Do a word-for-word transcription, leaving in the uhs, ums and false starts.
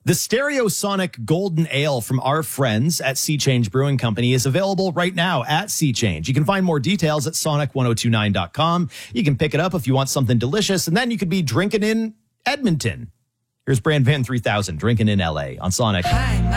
The Stereosonic Golden Ale from our friends at Sea Change Brewing Company is available right now at Sea Change. You can find more details at sonic ten twenty-nine dot com. You can pick it up if you want something delicious, and then you could be drinking in Edmonton. Here's Brand Van three thousand, drinking in L A on Sonic. Hi,